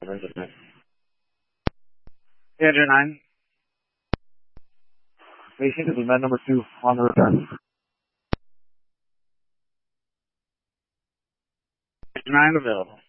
Andrew 9. Patient is med number 2 on the return. 9 available.